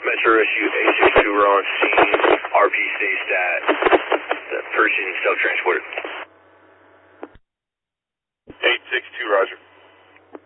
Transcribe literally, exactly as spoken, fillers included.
Metro Rescue eight six two, we're on scene. R P states that the person self-transported.